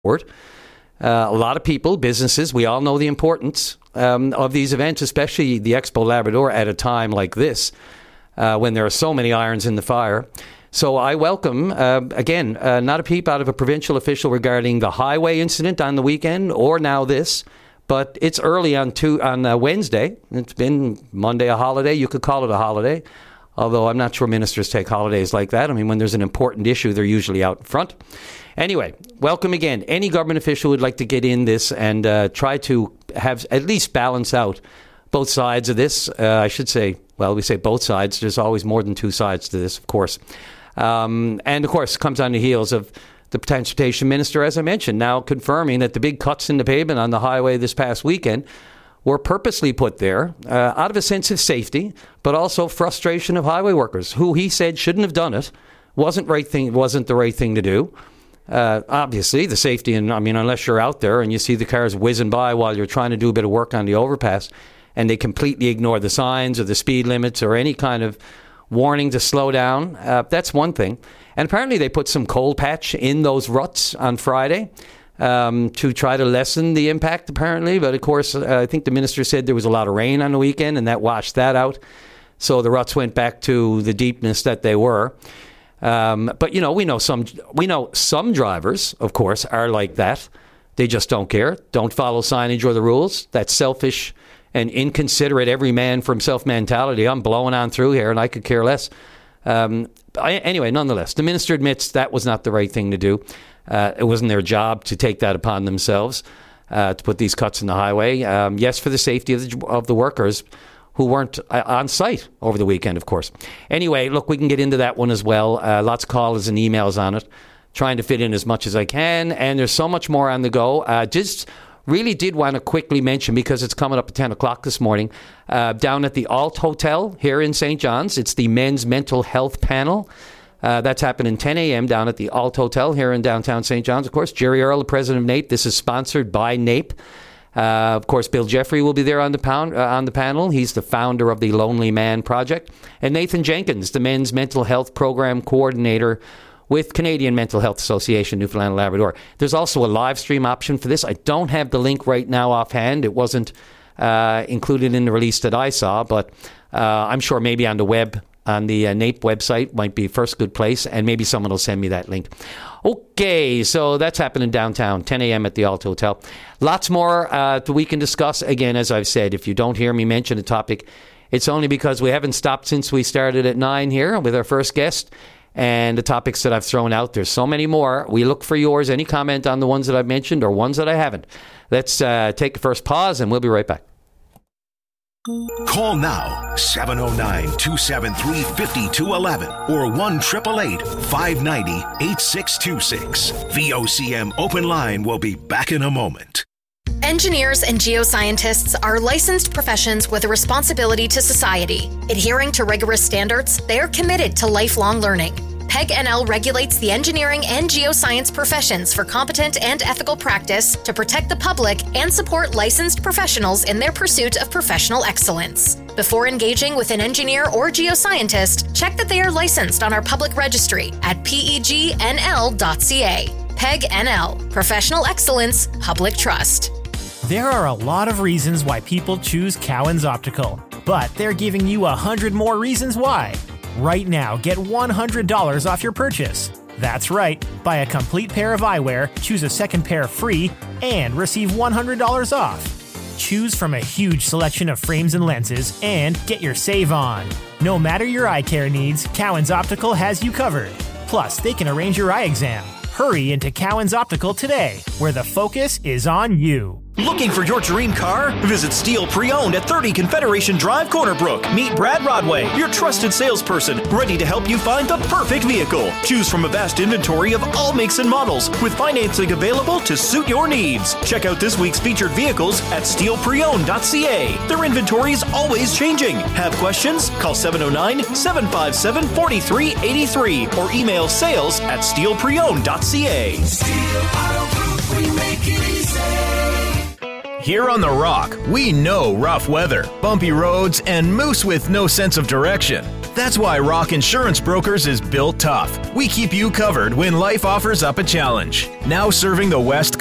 A lot of people, businesses, we all know the importance of these events, especially the Expo Labrador at a time like this, when there are so many irons in the fire. So I welcome, again, not a peep out of a provincial official regarding the highway incident on the weekend or now this, but it's early on Wednesday. It's been Monday a holiday. You could call it a holiday, although I'm not sure ministers take holidays like that. I mean, when there's an important issue, they're usually out in front. Anyway, welcome again. Any government official would like to get in this and try to have at least balance out both sides of this. I should say, well, we say both sides. There's always more than two sides to this, of course. And, of course, comes on the heels of the transportation minister, as I mentioned, now confirming that the big cuts in the pavement on the highway this past weekend were purposely put there out of a sense of safety, but also frustration of highway workers, who he said shouldn't have done it, wasn't the right thing to do. Obviously, the safety, and I mean, unless you're out there and you see the cars whizzing by while you're trying to do a bit of work on the overpass, and they completely ignore the signs or the speed limits or any kind of warning to slow down, that's one thing. And apparently they put some coal patch in those ruts on Friday to try to lessen the impact, apparently. But, of course, I think the minister said there was a lot of rain on the weekend, and that washed that out. So the ruts went back to the deepness that they were. But, you know, we know some drivers, of course, are like that. They just don't care, don't follow signage or the rules. That's selfish and inconsiderate, every man for himself mentality. I'm blowing on through here and I could care less. Anyway, nonetheless, the minister admits that was not the right thing to do. It wasn't their job to take that upon themselves, to put these cuts in the highway. Yes, for the safety of the workers who weren't on site over the weekend, of course. Anyway, look, we can get into that one as well. Lots of calls and emails on it, trying to fit in as much as I can. And there's so much more on the go. Just really did want to quickly mention, because it's coming up at 10 o'clock this morning, down at the Alt Hotel here in St. John's. It's the Men's Mental Health Panel. That's happening 10 a.m. down at the Alt Hotel here in downtown St. John's. Of course, Jerry Earle, the president of NAPE. This is sponsored by NAPE. Of course, Bill Jeffrey will be there on the panel. He's the founder of the Lonely Man Project. And Nathan Jenkins, the Men's Mental Health Program Coordinator with Canadian Mental Health Association, Newfoundland and Labrador. There's also a live stream option for this. I don't have the link right now offhand. It wasn't included in the release that I saw, but I'm sure maybe on the web, on the NAPE website might be first good place, and maybe someone will send me that link. Okay, so that's happening downtown, 10 a.m. at the Alt Hotel. Lots more that we can discuss. Again, as I've said, if you don't hear me mention a topic, it's only because we haven't stopped since we started at 9 here with our first guest. And the topics that I've thrown out, there's so many more. We look for yours. Any comment on the ones that I've mentioned or ones that I haven't. Let's take a first pause, and we'll be right back. Call now, 709-273-5211 or 1-888-590-8626. VOCM Open Line will be back in a moment. Engineers and geoscientists are licensed professions with a responsibility to society. Adhering to rigorous standards, they are committed to lifelong learning. PEG-NL regulates the engineering and geoscience professions for competent and ethical practice to protect the public and support licensed professionals in their pursuit of professional excellence. Before engaging with an engineer or geoscientist, check that they are licensed on our public registry at pegnl.ca. PEG-NL, Professional Excellence, Public Trust. There are a lot of reasons why people choose Cowan's Optical, but they're giving you 100 more reasons why. Right now, get $100 off your purchase. That's right. Buy a complete pair of eyewear, choose a second pair free, and receive $100 off. Choose from a huge selection of frames and lenses, and get your save on. No matter your eye care needs, Cowan's Optical has you covered. Plus, they can arrange your eye exam. Hurry into Cowan's Optical today, where the focus is on you. Looking for your dream car? Visit Steel Pre-Owned at 30 Confederation Drive, Corner Brook. Meet Brad Rodway, your trusted salesperson, ready to help you find the perfect vehicle. Choose from a vast inventory of all makes and models, with financing available to suit your needs. Check out this week's featured vehicles at steelpreowned.ca. Their inventory is always changing. Have questions? Call 709-757-4383 or email sales@steelpreowned.ca. Steel Auto Group, we make it easy. Here on The Rock, we know rough weather, bumpy roads, and moose with no sense of direction. That's why Rock Insurance Brokers is built tough. We keep you covered when life offers up a challenge. Now serving the West